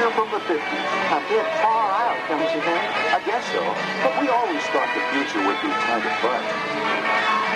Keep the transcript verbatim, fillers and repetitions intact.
future from the fifties. A bit far out, don't you think? I guess so. But we always thought the future would be kind of fun.